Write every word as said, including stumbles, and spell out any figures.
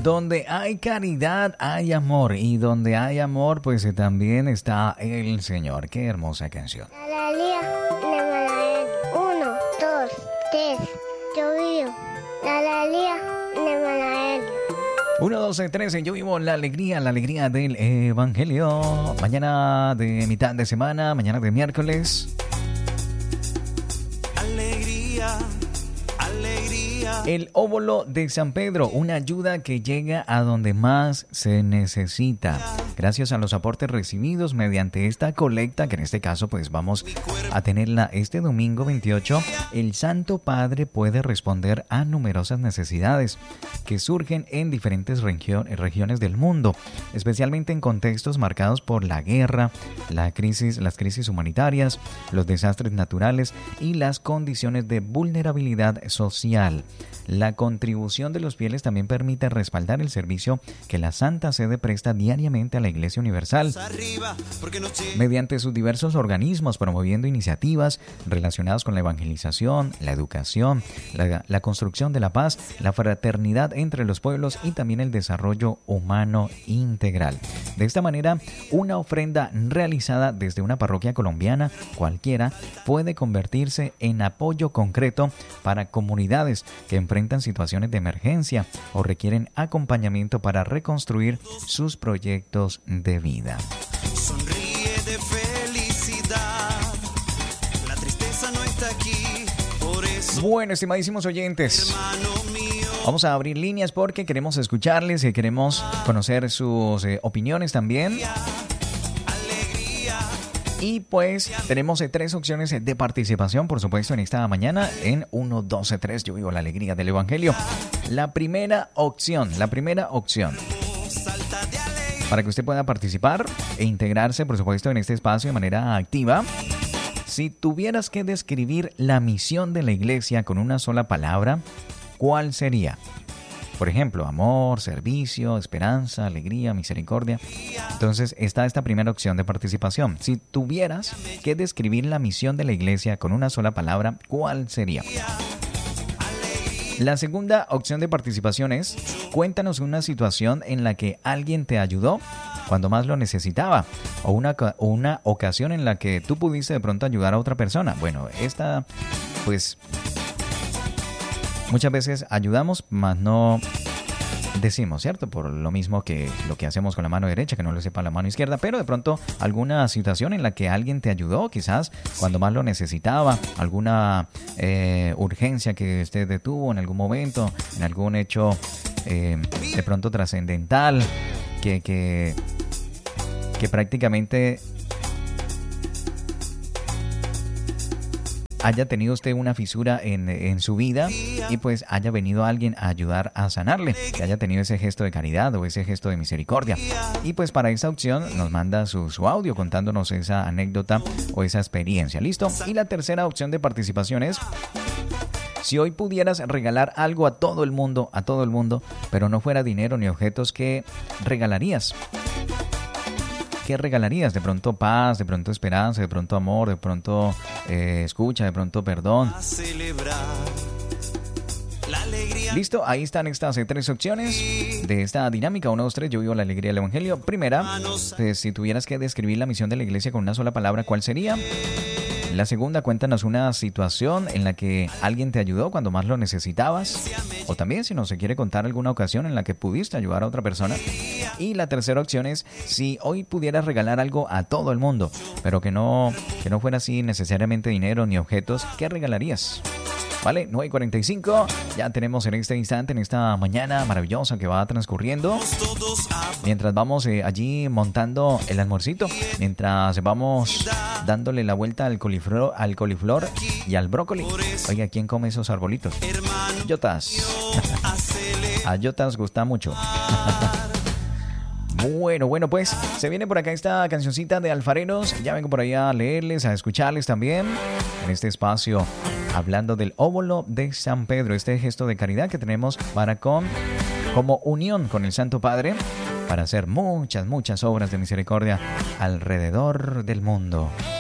Donde hay caridad, hay amor. Y donde hay amor, pues eh, también está el Señor. Qué hermosa canción. La alegría de Manael. Uno, dos, tres. Yo vivo la alegría de Manael. uno, dos, tres, yo vivo la alegría, la alegría del Evangelio. Mañana de mitad de semana, mañana de miércoles. Alegría, alegría. El óvulo de San Pedro, una ayuda que llega a donde más se necesita. Gracias a los aportes recibidos mediante esta colecta, que en este caso pues vamos a tenerla este domingo veintiocho, el Santo Padre puede responder a numerosas necesidades que surgen en diferentes regio- regiones del mundo, especialmente en contextos marcados por la guerra, la crisis, las crisis humanitarias, los desastres naturales y las condiciones de vulnerabilidad social. La contribución de los fieles también permite respaldar el servicio que la Santa Sede presta diariamente a la Iglesia Universal, mediante sus diversos organismos, promoviendo iniciativas relacionadas con la evangelización, la educación, la, la construcción de la paz, la fraternidad entre los pueblos y también el desarrollo humano integral. De esta manera, una ofrenda realizada desde una parroquia colombiana cualquiera puede convertirse en apoyo concreto para comunidades que enfrentan situaciones de emergencia o requieren acompañamiento para reconstruir sus proyectos de vida. Sonríe de felicidad. La tristeza no está aquí, por eso. Bueno, estimadísimos oyentes, Hermano mío, vamos a abrir líneas porque queremos escucharles y queremos conocer sus eh, opiniones también. Y pues tenemos eh, tres opciones eh, de participación, por supuesto, en esta mañana en uno, dos, tres, yo vivo la alegría del Evangelio. La primera opción, la primera opción para que usted pueda participar e integrarse, por supuesto, en este espacio de manera activa. Si tuvieras que describir la misión de la iglesia con una sola palabra, ¿cuál sería? Por ejemplo, amor, servicio, esperanza, alegría, misericordia. Entonces está esta primera opción de participación. Si tuvieras que describir la misión de la iglesia con una sola palabra, ¿cuál sería? La segunda opción de participación es: cuéntanos una situación en la que alguien te ayudó cuando más lo necesitaba, o una, o una ocasión en la que tú pudiste de pronto ayudar a otra persona. Bueno, esta, pues, muchas veces ayudamos, mas no decimos, ¿cierto? Por lo mismo que lo que hacemos con la mano derecha, que no lo sepa la mano izquierda, pero de pronto alguna situación en la que alguien te ayudó, quizás cuando más lo necesitaba, alguna eh, urgencia que usted detuvo en algún momento, en algún hecho eh, de pronto trascendental, que, que, que prácticamente haya tenido usted una fisura en, en su vida y pues haya venido alguien a ayudar a sanarle, que haya tenido ese gesto de caridad o ese gesto de misericordia. Y pues para esa opción nos manda su, su audio contándonos esa anécdota o esa experiencia. ¿Listo? Y la tercera opción de participación es: si hoy pudieras regalar algo a todo el mundo, a todo el mundo, pero no fuera dinero ni objetos, ¿qué regalarías? ¿Qué regalarías? De pronto paz, de pronto esperanza, de pronto amor, de pronto eh, escucha, de pronto perdón. Listo, ahí están estas eh, tres opciones de esta dinámica. Uno, dos, tres, yo vivo la alegría del Evangelio. Primera, pues, si tuvieras que describir la misión de la iglesia con una sola palabra, ¿cuál sería? La segunda, cuéntanos una situación en la que alguien te ayudó cuando más lo necesitabas. O también, si nos se quiere contar alguna ocasión en la que pudiste ayudar a otra persona. Y la tercera opción es: si hoy pudieras regalar algo a todo el mundo, pero que no, que no fuera así necesariamente dinero ni objetos, ¿qué regalarías? Vale, nueve y cuarenta y cinco, ya tenemos en este instante, en esta mañana maravillosa que va transcurriendo, mientras vamos eh, allí montando el almuercito, mientras vamos dándole la vuelta al coliflor, al coliflor y al brócoli. Oiga, ¿quién come esos arbolitos? Yotas. A Yotas gusta mucho. Bueno, bueno, pues se viene por acá esta cancioncita de Alfareros. Ya vengo por ahí a leerles, a escucharles también en este espacio, hablando del óvulo de San Pedro, este gesto de caridad que tenemos para con, como unión con el Santo Padre, para hacer muchas, muchas obras de misericordia alrededor del mundo.